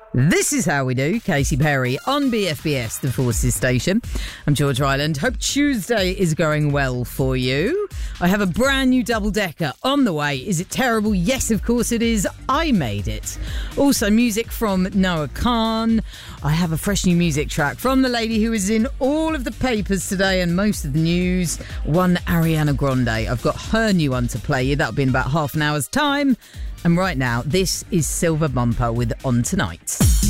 This is how we do. Katy Perry on BFBS, the Forces station. I'm George Ryland. Hope Tuesday is going well for you. I have a brand new double-decker on the way. Is it terrible? Yes, of course it is. I made it. Also, music from Noah Khan. I have a fresh new music track from the lady who is in all of the papers today and most of the news, one Ariana Grande. I've got her new one to play you. That'll be in about half an hour's time. And right now, this is Silver Bumper with On Tonight.